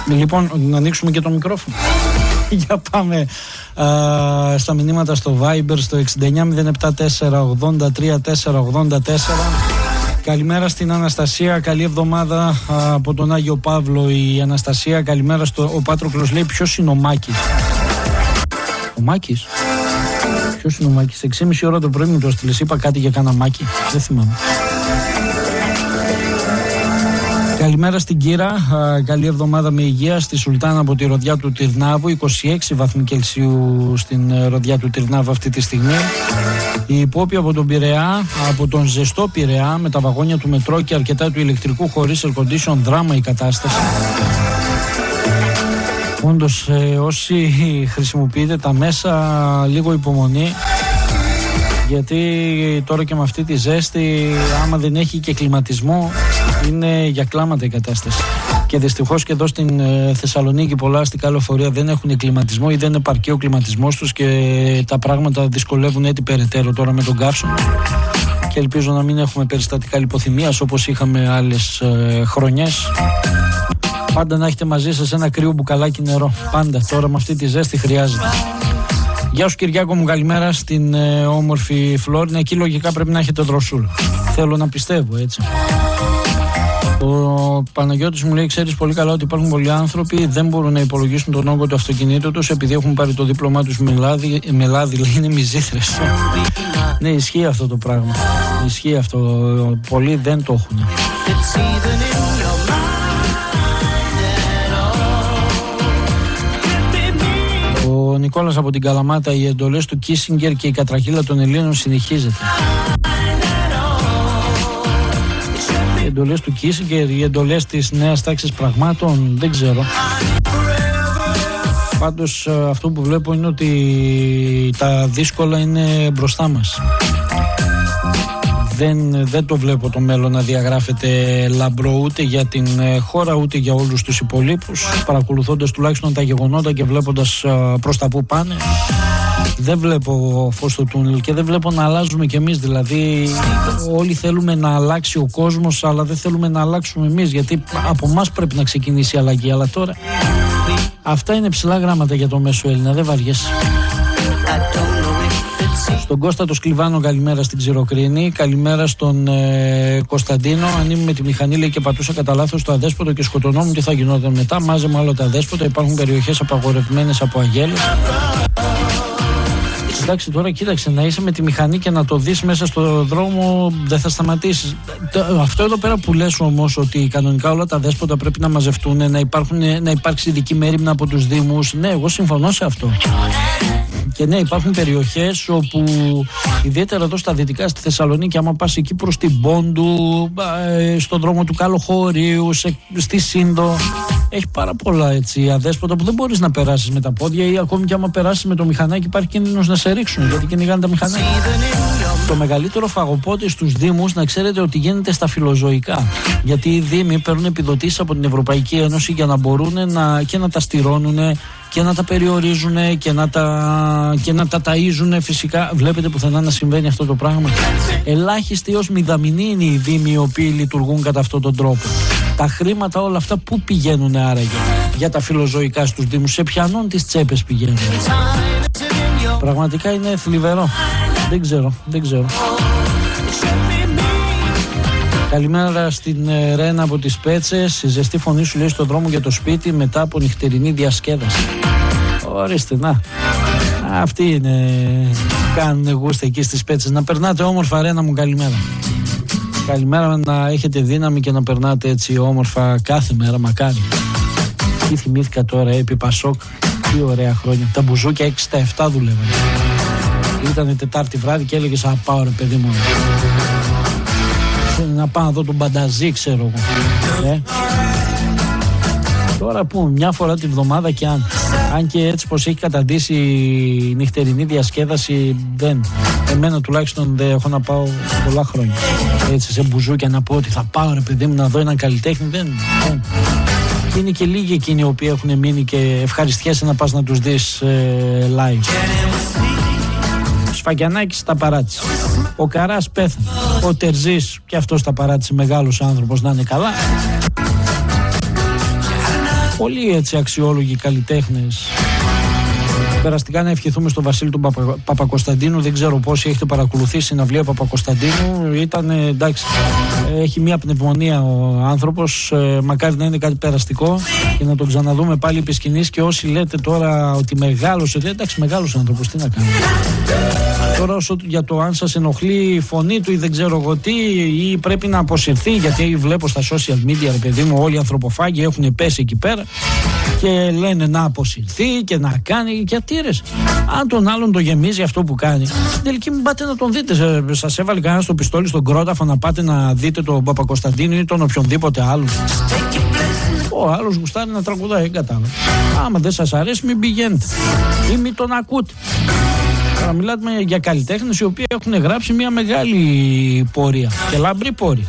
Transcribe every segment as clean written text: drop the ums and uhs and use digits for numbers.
Λοιπόν, να ανοίξουμε και το μικρόφωνο. Για πάμε στα μηνύματα στο Viber στο 6907483484. Καλημέρα στην Αναστασία, καλή εβδομάδα από τον Άγιο Παύλο η Αναστασία. Καλημέρα ο Πάτροκλος λέει ποιος είναι ο Μάκης. Ο Μάκης? Ποιος είναι ο Μάκης? 6.30 ώρα το πρωί μου το έστειλες, είπα κάτι για κάνα Μάκη, δεν θυμάμαι. Καλημέρα στην Κύρα, καλή εβδομάδα με υγεία στη Σουλτάνα από τη Ροδιά του Τυρνάβου, 26 βαθμοί Κελσίου στην Ροδιά του Τυρνάβου αυτή τη στιγμή. Η Υπόπη από τον Πειραιά, από τον ζεστό Πειραιά, με τα βαγόνια του μετρό και αρκετά του ηλεκτρικού χωρίς air condition, δράμα η κατάσταση. Όντως όσοι χρησιμοποιείτε τα μέσα, λίγο υπομονή, γιατί τώρα και με αυτή τη ζέστη, άμα δεν έχει και κλιματισμό, είναι για κλάματα η κατάσταση. Και δυστυχώς και εδώ στην Θεσσαλονίκη πολλά αστικά λεωφορεία δεν έχουν κλιματισμό ή δεν είναι επαρκή ο κλιματισμός τους και τα πράγματα δυσκολεύουν έτσι περαιτέρω τώρα με τον καύσωνα. Και ελπίζω να μην έχουμε περιστατικά λιποθυμίας όπως είχαμε άλλες χρονιές. Πάντα να έχετε μαζί σας ένα κρύο μπουκαλάκι νερό. Πάντα τώρα με αυτή τη ζέστη χρειάζεται. Γεια σου Κυριάκο μου, καλημέρα στην όμορφη Φλόρινα. Εκεί λογικά πρέπει να έχετε δροσούλα. Θέλω να πιστεύω έτσι. Ο Παναγιώτης μου λέει: ξέρεις πολύ καλά ότι υπάρχουν πολλοί άνθρωποι δεν μπορούν να υπολογίσουν τον όγκο του αυτοκινήτου τους επειδή έχουν πάρει το δίπλωμά τους με λάδι, λέει, είναι μυζήθρες. Ναι, ισχύει αυτό το πράγμα. Ισχύει αυτό. Πολλοί δεν το έχουν. Ο Νικόλας από την Καλαμάτα, οι εντολές του Κίσιγκερ και η κατρακύλα των Ελλήνων συνεχίζεται. Οι εντολές του Κίσιγκερ, οι εντολές της νέας τάξης πραγμάτων, δεν ξέρω. Πάντως αυτό που βλέπω είναι ότι τα δύσκολα είναι μπροστά μας. Δεν το βλέπω το μέλλον να διαγράφεται λαμπρό ούτε για την χώρα ούτε για όλους τους υπολείπους. Παρακολουθώντας τουλάχιστον τα γεγονότα και βλέποντας προς τα που πάνε, δεν βλέπω φως στο τούνελ και δεν βλέπω να αλλάζουμε κι εμείς. Δηλαδή όλοι θέλουμε να αλλάξει ο κόσμος, αλλά δεν θέλουμε να αλλάξουμε εμείς, γιατί από εμάς πρέπει να ξεκινήσει η αλλαγή. Αλλά τώρα αυτά είναι ψηλά γράμματα για το μέσο Έλληνα, δεν βαριέσαι. Στον Κώστα το Σκλιβάνο καλημέρα στην Ξηροκρίνη. Καλημέρα στον Κωνσταντίνο. Αν ήμουν με τη μηχανή λέει και πατούσα κατά λάθος το αδέσποτο και σκοτωνόμουν, τι θα γινόταν μετά? Μάζεμα άλλο τα αδέσποτα. Υπάρχουν περιοχές απαγορευμένες από αγέλες. Εντάξει, τώρα κοίταξε, να είσαι με τη μηχανή και να το δεις μέσα στο δρόμο, δεν θα σταματήσεις. Αυτό εδώ πέρα που λες όμως, ότι κανονικά όλα τα δέσποτα πρέπει να μαζευτούν, να υπάρξει ειδική μέριμνα από τους Δήμους. Ναι, εγώ συμφωνώ σε αυτό. Και ναι, υπάρχουν περιοχές όπου, ιδιαίτερα εδώ στα δυτικά, στη Θεσσαλονίκη, άμα πας εκεί προς την Πόντου, στον δρόμο του Καλοχωρίου, στη Σύντο, έχει πάρα πολλά έτσι αδέσποτα που δεν μπορείς να περάσεις με τα πόδια, ή ακόμη και άμα περάσεις με το μηχανάκι υπάρχει κίνδυνος να σε ρίξουν, γιατί κυνηγάνε τα μηχανάκια. Το μεγαλύτερο φαγοπότη στους Δήμους, να ξέρετε ότι γίνεται στα φιλοζωικά. Γιατί οι Δήμοι παίρνουν επιδοτήσεις από την Ευρωπαϊκή Ένωση για να μπορούν και να τα στηρώνουν και να τα περιορίζουν και να τα ταΐζουν. Φυσικά βλέπετε πουθενά να συμβαίνει αυτό το πράγμα. Ελάχιστοι ως μηδαμινοί είναι οι Δήμοι οι οποίοι λειτουργούν κατά αυτόν τον τρόπο. Τα χρήματα όλα αυτά πού πηγαίνουν άραγε για τα φιλοζωικά στους Δήμους? Σε ποιανών τις τσέπες πηγαίνουν? Πραγματικά είναι θλιβερό. Δεν ξέρω. Καλημέρα στην Ρένα από τις Πέτσες. Η ζεστή φωνή σου λέει στον δρόμο για το σπίτι μετά από νυχτερινή διασκέδαση. Ορίστε, να. Αυτοί είναι. Κάνουν γούστα εκεί στις Πέτσες. Να περνάτε όμορφα, Ρένα μου, καλημέρα. Καλημέρα, να έχετε δύναμη και να περνάτε έτσι όμορφα κάθε μέρα, μακάρι. Τι θυμήθηκα τώρα, επί Πασόκ. Τι ωραία χρόνια. Τα μπουζούκια 6-7 δουλεύαν. Ήτανε Τετάρτη βράδυ και έλεγες α, πάω ρε παιδί μου, να πάω να δω τον Μπανταζή, ξέρω εγώ. Τώρα που μια φορά τη βδομάδα και αν και έτσι πως έχει καταντήσει η νυχτερινή διασκέδαση, δεν. Εμένα τουλάχιστον δεν έχω να πάω πολλά χρόνια. Έτσι σε μπουζούκια να πω ότι θα πάω ρε παιδί μου να δω έναν καλλιτέχνη, δεν. Είναι και λίγοι εκείνοι οι οποίοι έχουν μείνει και ευχαριστιέσαι να πας να τους δεις live. Σφακιανάκης τα παράτησε. Ο Καράς πέθανε. Ο Τερζής και αυτός τα παράτησε, μεγάλος άνθρωπος, να είναι καλά. Πολύ έτσι αξιόλογοι καλλιτέχνες. Περαστικά να ευχηθούμε στον Βασίλη του Παπακοσταντίνου. Δεν ξέρω πόσοι έχετε παρακολουθήσει συναυλία Παπακοσταντίνου. Ήταν εντάξει, έχει μια πνευμονία ο άνθρωπος. Μακάρι να είναι κάτι περαστικό και να τον ξαναδούμε πάλι επί σκηνής. Και όσοι λέτε τώρα ότι μεγάλωσε, εντάξει, μεγάλος άνθρωπος, τι να κάνει. Τώρα όσο για το αν σας ενοχλεί η φωνή του ή δεν ξέρω εγώ τι, ή πρέπει να αποσυρθεί, γιατί βλέπω στα social media, ρε παιδί μου, όλοι οι ανθρωποφάγοι έχουν πέσει εκεί πέρα και λένε να αποσυρθεί και να κάνει. Γιατί ρε, αν τον άλλον το γεμίζει αυτό που κάνει, στην τελική μην πάτε να τον δείτε. Σας έβαλε κανένα στο πιστόλι στον κρόταφο να πάτε να δείτε τον Παπακοσταντίνο ή τον οποιονδήποτε άλλο? Ο άλλος γουστάρει να τραγουδάει, κατάλαβα. Άμα δεν σας αρέσει, μην πηγαίνετε ή μην τον ακούτε. Τώρα μιλάτε για καλλιτέχνες οι οποίοι έχουν γράψει μια μεγάλη πορεία και λαμπρή πορεία.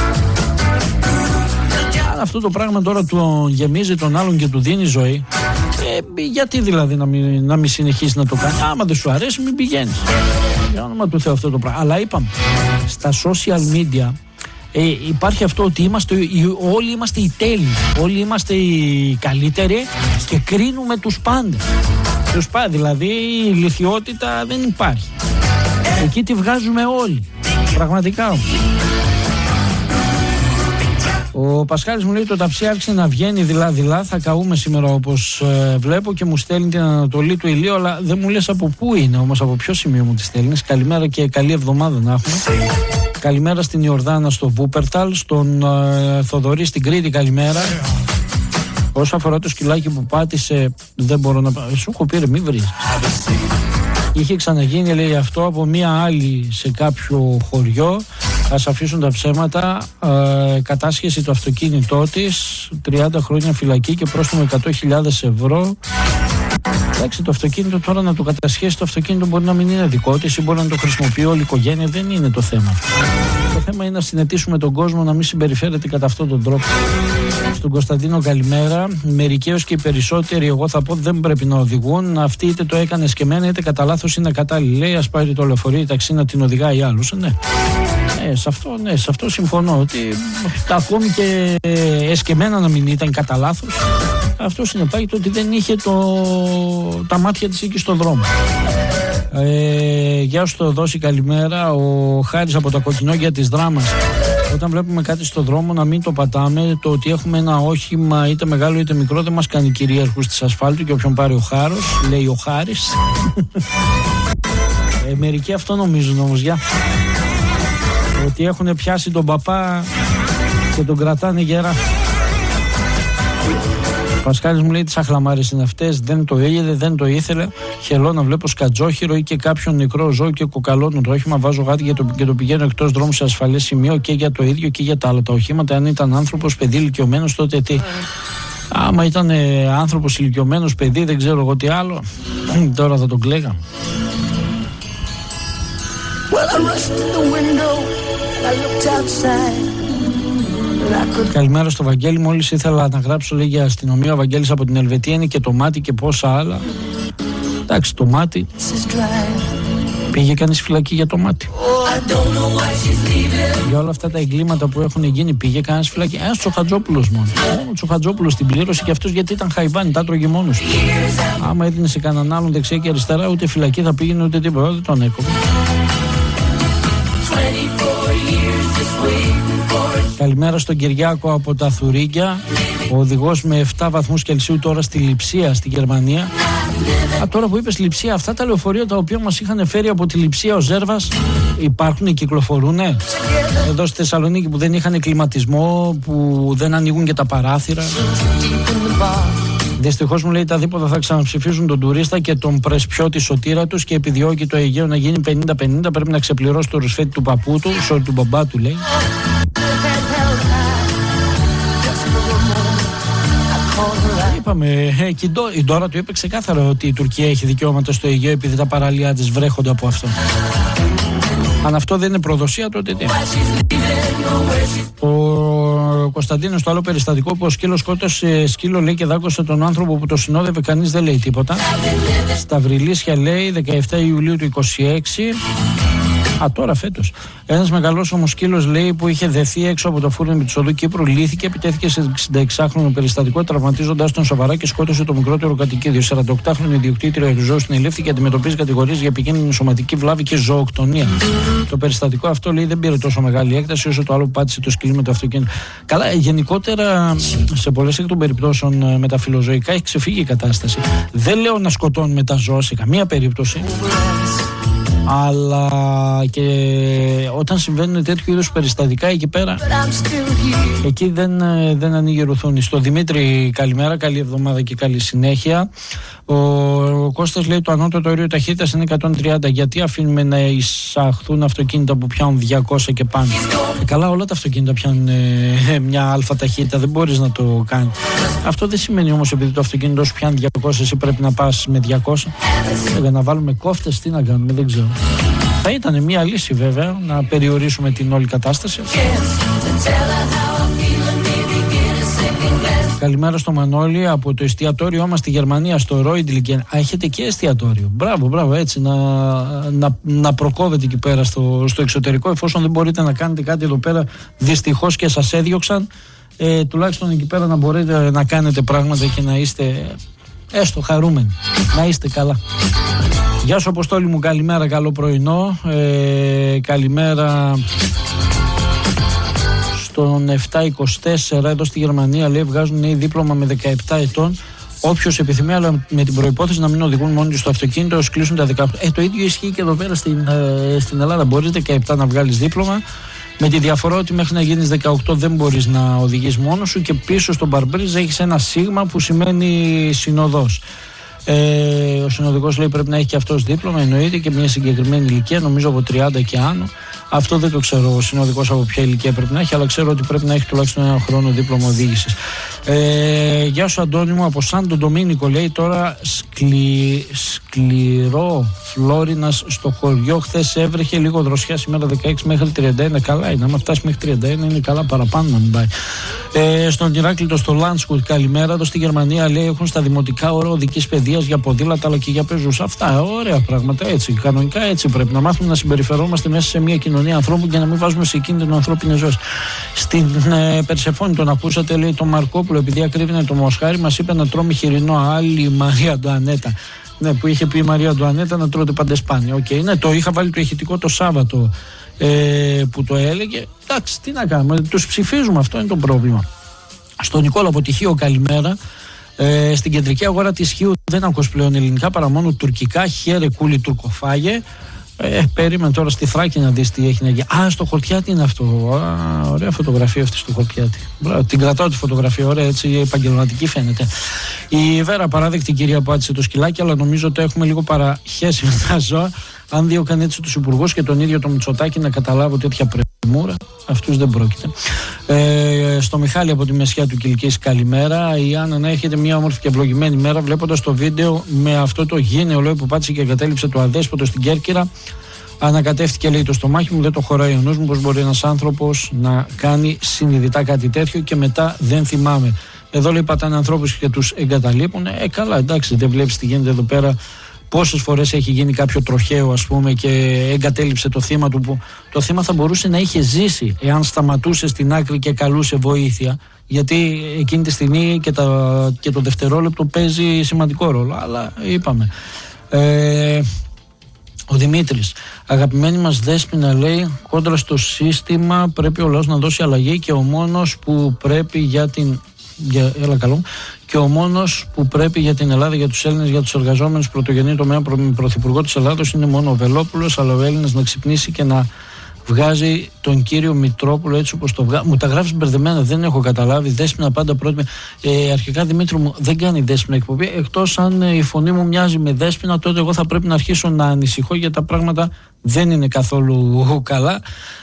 Αν αυτό το πράγμα τώρα τον γεμίζει τον άλλον και του δίνει ζωή, γιατί δηλαδή να μην συνεχίσει να το κάνει? Άμα δεν σου αρέσει, μην πηγαίνεις. Για όνομα του Θεού αυτό το πράγμα. Αλλά είπαμε, στα social media υπάρχει αυτό ότι όλοι είμαστε οι τέλειοι, όλοι είμαστε οι καλύτεροι και κρίνουμε τους πάντες. Δηλαδή η ηλιθιότητα δεν υπάρχει. Εκεί τη βγάζουμε όλοι. Πραγματικά. Ο Πασχάλης μου λέει το ταψί άρχισε να βγαίνει δειλά-δειλά. Θα καούμε σήμερα όπως βλέπω και μου στέλνει την ανατολή του ηλίου. Αλλά δεν μου λες από πού είναι όμως, από ποιο σημείο μου τη στέλνεις. Καλημέρα και καλή εβδομάδα να έχουμε. Καλημέρα στην Ιορδάνα στο Βούπερταλ, στον Θοδωρή στην Κρήτη, καλημέρα. Όσο αφορά το σκυλάκι που πάτησε, δεν μπορώ να... Σου έχω πει ρε, μη βρεις. Είχε ξαναγίνει, λέει, αυτό από μία άλλη σε κάποιο χωριό. Ας αφήσουν τα ψέματα. Κατάσχεση το αυτοκίνητό της, 30 χρόνια φυλακή και πρόστιμο 100.000 ευρώ. Εντάξει, το αυτοκίνητο τώρα να το κατασχέσει, το αυτοκίνητο μπορεί να μην είναι δικό της ή μπορεί να το χρησιμοποιεί όλη η οικογένεια. Δεν είναι το θέμα αυτό. Το θέμα είναι να συνετήσουμε τον κόσμο να μην συμπεριφέρεται κατά αυτόν τον τρόπο. Στον Κωνσταντίνο καλημέρα. Μερικοί έως και οι περισσότεροι, εγώ θα πω, δεν πρέπει να οδηγούν. Αυτή είτε το έκανε σκεμμένα είτε κατά λάθος είναι κατάλληλη. Λέει, ας πάρει το λεωφορείο ή ταξί να την οδηγάει άλλος. Ναι. Σε αυτό συμφωνώ. Ότι ακόμη και εσκεμμένα να μην ήταν κατά λάθος, αυτό συνεπάγεται ότι δεν είχε τα μάτια της εκεί στον δρόμο. Γεια σου το δώσει, καλημέρα. Ο Χάρης από τα Κοκκινόγια της Δράμας. Όταν βλέπουμε κάτι στον δρόμο να μην το πατάμε. Το ότι έχουμε ένα όχημα είτε μεγάλο είτε μικρό δεν μας κάνει κυρίαρχους της ασφάλτου και όποιον πάρει ο χάρος, λέει ο Χάρης. Μερικοί αυτό νομίζουν όμως, ότι έχουν πιάσει τον παπά και τον κρατάνε γερά. Ο Πασχάλης μου λέει τις αχλαμάρες είναι αυτές, δεν το είδε, δεν το ήθελε. Χελώ να βλέπω σκατζόχυρο ή και κάποιον νεκρό ζώο και κοκαλώνουν το όχημα. Βάζω γάτι και το πηγαίνω εκτός δρόμου σε ασφαλές σημείο και για το ίδιο και για τα άλλα τα οχήματα. Αν ήταν άνθρωπος, παιδί, ηλικιωμένος, τότε τι? Άμα ήταν άνθρωπος, ηλικιωμένος, παιδί, δεν ξέρω εγώ τι άλλο, τώρα θα τον κλαίγα. Καλημέρα στο Βαγγέλη. Μόλις ήθελα να γράψω, λέει, για αστυνομία. Ο Βαγγέλης από την Ελβετία είναι και το μάτι και πόσα άλλα. Εντάξει, το μάτι. Πήγε κανείς φυλακή για το μάτι? Για όλα αυτά τα εγκλήματα που έχουν γίνει, πήγε κανείς φυλακή? Ένας Τσοχατζόπουλος μόνο. Ο Τσοχατζόπουλος την πλήρωσε και αυτός γιατί ήταν χαϊβάνι, τα τρώγε μόνος του. Άμα έδινε σε κανέναν άλλον δεξιά και αριστερά, ούτε φυλακή θα πήγαινε ούτε τίποτα. Δεν τον έκοβε. Καλημέρα στον Κυριάκο από τα Θουρίγια. Ο οδηγός με 7 βαθμούς Κελσίου τώρα στη Λειψία, στη Γερμανία. Τώρα που είπες Λειψία, αυτά τα λεωφορεία τα οποία μας είχαν φέρει από τη Λειψία ο Ζέρβας υπάρχουν, κυκλοφορούνε? Εδώ στη Θεσσαλονίκη που δεν είχαν κλιματισμό, που δεν ανοίγουν και τα παράθυρα. Δυστυχώς μου λέει τα δίποτα θα ξαναψηφίσουν τον τουρίστα και τον πρεσπιώτη σωτήρα τους και επιδιώκει το Αιγαίο να γίνει 50-50. Πρέπει να ξεπληρώσει το ρουσφέτη του παππού του, του μπαμπά του, λέει. Είπαμε, η Ντόρα του είπε ξεκάθαρα ότι η Τουρκία έχει δικαιώματα στο Αιγαίο επειδή τα παραλία της βρέχονται από αυτό. Αν αυτό δεν είναι προδοσία, τότε τι? Ο Κωνσταντίνος, το άλλο περιστατικό που ο σκύλος σκότωσε σκύλο, λέει, και δάκωσε τον άνθρωπο που το συνόδευε, κανείς δεν λέει τίποτα. Στα Βρυλίσια, λέει, 17 Ιουλίου του 26. Τώρα φέτος. Ένας μεγαλός όμως σκύλος, λέει, που είχε δεθεί έξω από το φούρνο της οδού Κύπρου, λύθηκε, επιτέθηκε σε 66χρονο περιστατικό, τραυματίζοντας τον σοβαρά και σκότωσε το μικρότερο κατοικίδιο. 48χρονη ιδιοκτήτρια του ζώου συνελήφθη και αντιμετωπίζει κατηγορίες για επικίνδυνη σωματική βλάβη και ζωοκτονία. Το περιστατικό αυτό, λέει, δεν πήρε τόσο μεγάλη έκταση όσο το άλλο που πάτησε το σκυλί με το αυτοκίνητο. Καλά, γενικότερα σε πολλές εκ των περιπτώσεων με τα φιλοζωικά έχει ξεφύγει η κατάσταση. Δεν λέω να σκοτώνουμε τα ζώα σε καμία περίπτωση. Αλλά και όταν συμβαίνουν τέτοιου είδους περιστατικά εκεί πέρα, εκεί δεν ανοίγει ρουθούνη. Στο Δημήτρη, καλημέρα, καλή εβδομάδα και καλή συνέχεια. Ο Κώστας λέει το ανώτατο όριο ταχύτητας είναι 130. Γιατί αφήνουμε να εισαχθούν αυτοκίνητα που πιάνουν 200 και πάνω? Καλά, όλα τα αυτοκίνητα πιάνουν μια αλφα ταχύτητα, δεν μπορείς να το κάνεις. Αυτό δεν σημαίνει όμως επειδή το αυτοκίνητο σου πιάνει 200, εσύ πρέπει να πας με 200. Για να βάλουμε κόφτες, τι να κάνουμε, δεν ξέρω. Θα ήταν μια λύση βέβαια να περιορίσουμε την όλη κατάσταση. Καλημέρα στο Μανώλη από το εστιατόριό μας στη Γερμανία, στο Ρόιντλικεν. Έχετε και εστιατόριο. Μπράβο, έτσι να προκόβετε εκεί πέρα στο εξωτερικό, εφόσον δεν μπορείτε να κάνετε κάτι εδώ πέρα, δυστυχώς και σας έδιωξαν. Τουλάχιστον εκεί πέρα να μπορείτε να κάνετε πράγματα και να είστε έστω χαρούμενοι. Να είστε καλά. Γεια σου Αποστόλη μου, καλημέρα, καλό πρωινό. Καλημέρα στον 724 εδώ στη Γερμανία, λέει, βγάζουν νέοι δίπλωμα με 17 ετών. Όποιος επιθυμεί, αλλά με την προϋπόθεση να μην οδηγούν μόνοι τους στο αυτοκίνητο, ως κλείσουν τα 18. Το ίδιο ισχύει και εδώ πέρα στην Ελλάδα. Μπορείς 17 να βγάλεις δίπλωμα, με τη διαφορά ότι μέχρι να γίνεις 18 δεν μπορείς να οδηγείς μόνος σου και πίσω στον παρμπρίζ έχεις ένα σίγμα που σημαίνει συνοδός. Ο συνοδικός, λέει, πρέπει να έχει και αυτός δίπλωμα, εννοείται, και μια συγκεκριμένη ηλικία, νομίζω από 30 και άνω. Αυτό δεν το ξέρω ο συνοδικός από ποια ηλικία πρέπει να έχει, αλλά ξέρω ότι πρέπει να έχει τουλάχιστον ένα χρόνο δίπλωμα οδήγησης. Γεια σου Αντώνη μου από Σαν τον Ντομήνικο, λέει, τώρα σκληρό Φλόρινας στο χωριό. Χθες έβρεχε λίγο δροσιά, σήμερα 16 μέχρι 31. Καλά είναι, άμα φτάσει μέχρι 31 είναι καλά, παραπάνω να μην πάει. Στον Ηράκλειτο στο Λάντσκουτ, καλημέρα. Εδώ στη Γερμανία, λέει, έχουν στα δημοτικά ώρα οδικής παιδείας για ποδήλατα αλλά και για πεζούς. Αυτά ωραία πράγματα, έτσι. Κανονικά έτσι πρέπει να μάθουμε να συμπεριφερόμαστε μέσα σε μια κοινωνία ανθρώπων και να μην βάζουμε σε κίνδυνο ανθρώπινες ζωές. Στην Περσεφόνη τον ακούσατε, λέει, τον Μαρκόπουλο, επειδή ακρίβεινε το Μοσχάρι, μας είπε να τρώμε χοιρινό. Άλλη η Μαρία Αντουανέτα. Ναι, που είχε πει η Μαρία Αντουανέτα να τρώτε παντεσπάνια. Ναι, το είχα βάλει το ηχητικό το Σάββατο που το έλεγε. Εντάξει, τι να κάνουμε, τους ψηφίζουμε, αυτό είναι το πρόβλημα. Στον Νικόλα από τη Χίο, καλημέρα. Στην κεντρική αγορά της Χίου δεν ακούς πλέον ελληνικά παρά μόνο τουρκικά. Χαίρε κούλι τουρκοφάγε. Περίμενε τώρα στη Θράκη να δεις τι έχει να γίνει. Στο Χορτιάτι είναι αυτό. Ωραία φωτογραφία αυτή στο Χορτιάτι. Την κρατάω τη φωτογραφία, ωραία, έτσι επαγγελματική φαίνεται. Η Βέρα, παράδεκτη κυρία που άτισε το σκυλάκι, αλλά νομίζω ότι έχουμε λίγο παραχέσει με τα ζώα. Αν διώκαν έτσι τους υπουργούς και τον ίδιο το Μητσοτάκη να καταλάβω τέτοια πρεμούρα, αυτούς δεν πρόκειται. Στο Μιχάλη από τη Μεσιά του Κιλκής, καλημέρα. Η Άννα, να έχετε μια όμορφη και ευλογημένη μέρα. Βλέποντας το βίντεο με αυτό το γήνεο, λέει, που πάτησε και εγκατέλειψε το αδέσποτο στην Κέρκυρα, ανακατεύτηκε, λέει, το στομάχι μου, δεν το χωράει ο νους μου. Πώς μπορεί ένας άνθρωπος να κάνει συνειδητά κάτι τέτοιο και μετά δεν θυμάμαι. Εδώ, λέει, πατάνε ανθρώπους και τους εγκαταλείπουν. Καλά, εντάξει, δεν βλέπεις τι γίνεται εδώ πέρα. Πόσες φορές έχει γίνει κάποιο τροχαίο, ας πούμε, και εγκατέλειψε το θύμα του, που το θύμα θα μπορούσε να είχε ζήσει εάν σταματούσε στην άκρη και καλούσε βοήθεια, γιατί εκείνη τη στιγμή και το δευτερόλεπτο παίζει σημαντικό ρόλο. Αλλά είπαμε. Ο Δημήτρης, αγαπημένη μας Δέσποινα, λέει, κόντρα στο σύστημα πρέπει ο λαός να δώσει αλλαγή και ο μόνος που πρέπει για την... Και ο μόνος που πρέπει για την Ελλάδα, για τους Έλληνες, για τους εργαζόμενους πρωτογενή τομέα πρωθυπουργό της Ελλάδος είναι μόνο ο Βελόπουλος, αλλά ο Έλληνας να ξυπνήσει και να βγάζει τον κύριο Μητρόπουλο έτσι όπως το βγάζει. Μου τα γράφεις μπερδεμένα, δεν έχω καταλάβει. Δέσποινα πάντα πρώτη. Αρχικά, Δημήτρη μου, δεν κάνει Δέσποινα εκπομπή. Εκτός αν η φωνή μου μοιάζει με Δέσποινα, τότε εγώ θα πρέπει να αρχίσω να ανησυχώ, γιατί τα πράγματα δεν είναι καθόλου καλά.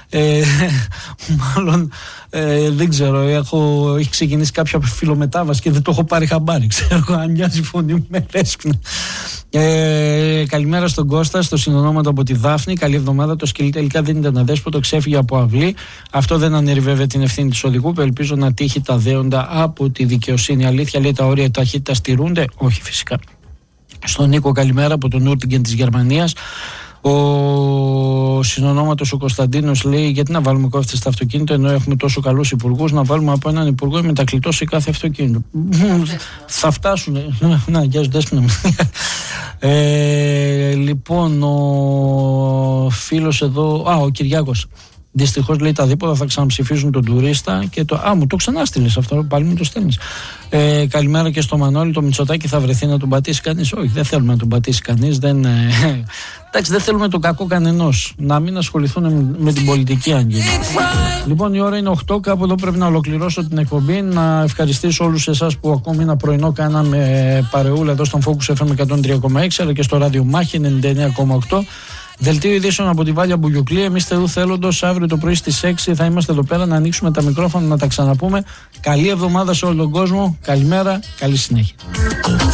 Μάλλον δεν ξέρω, έχει ξεκινήσει κάποια φιλομετάβαση και δεν το έχω πάρει χαμπάρι. Ξέρω αν μοιάζει η φωνή μου με Δέσποινα. Καλημέρα στον Κώστα, στο συνονόματο από τη Δάφνη. Καλή εβδομάδα. Το σκυλί τελικά δεν ήταν αδέσποτο, ξέφυγε από αυλή. Αυτό δεν αναιρεί βέβαια την ευθύνη της οδηγού, που ελπίζω να τύχει τα δέοντα από τη δικαιοσύνη. Αλήθεια, λέει, τα όρια ταχύτητας τηρούνται? Όχι, φυσικά. Στον Νίκο, καλημέρα από τον Ούρτιγκεν της Γερμανίας. Ο συνονόματος ο Κωνσταντίνος λέει: γιατί να βάλουμε κόφτες στα αυτοκίνητα ενώ έχουμε τόσο καλούς υπουργούς? Να βάλουμε από έναν υπουργό μετακλητό σε κάθε αυτοκίνητο. Θα φτάσουν. Να, γεια σου Δέσποινα. Λοιπόν, ο φίλος εδώ, ο Κυριάκος. Δυστυχώς λέει τα δίποτα θα ξαναψηφίζουν τον τουρίστα και το. Μου το ξανάστειλες αυτό, πάλι μου το στέλνεις. Καλημέρα και στο Μανώλη. Το Μητσοτάκη θα βρεθεί να τον πατήσει κανείς? Όχι, δεν θέλουμε να τον πατήσει κανείς. Εντάξει, δεν θέλουμε τον κακό κανενός. Να μην ασχοληθούν με την πολιτική, αν γίνει. Λοιπόν, η ώρα είναι 8. Κάπου εδώ πρέπει να ολοκληρώσω την εκπομπή. Να ευχαριστήσω όλους εσάς που ακόμη ένα πρωινό κάναμε παρεούλα εδώ στον Focus FM 103,6 αλλά και στο ράδιο Μάχη 99,8. Δελτίο ειδήσεων από τη Βάλια Μπουγιουκλή. Εμείς Θεού θέλοντος, αύριο το πρωί στις 6 θα είμαστε εδώ πέρα να ανοίξουμε τα μικρόφωνα, να τα ξαναπούμε. Καλή εβδομάδα σε όλο τον κόσμο. Καλημέρα, καλή συνέχεια.